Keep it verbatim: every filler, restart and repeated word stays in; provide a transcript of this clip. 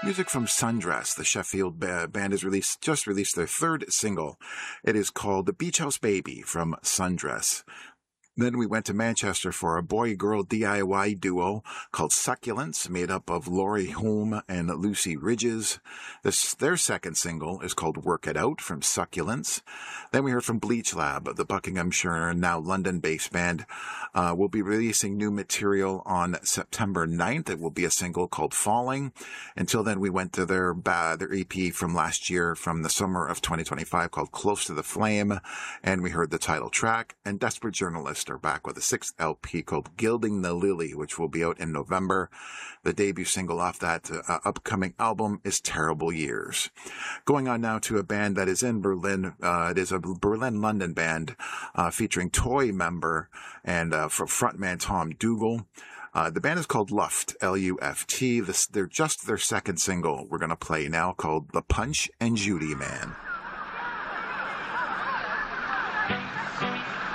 Music from Sundress. The Sheffield ba- band has released just released their third single. It is called "The Beach House Baby" from Sundress. Then we went to Manchester for a boy-girl D I Y duo called Succulents, made up of Laurie Holm and Lucy Ridges. This, their second single is called "Work It Out" from Succulents. Then we heard from Bleach Lab, the Buckinghamshire, now London-based band. Uh, will be releasing new material on September ninth. It will be a single called "Falling." Until then, we went to their, uh, their E P from last year, from the summer of twenty twenty-five, called "Close to the Flame," and we heard the title track. And Desperate Journalist are back with a sixth L P called "Gilding the Lily," which will be out in November. The debut single off that uh, upcoming album is "Terrible Years." Going on now to a band that is in Berlin. Uh, it is a Berlin-London band uh, featuring Toy member and uh, for frontman Tom Dougal. Uh, the band is called Luft, L U F T. This, they're just their second single we're going to play now, called "The Punch and Judy Man."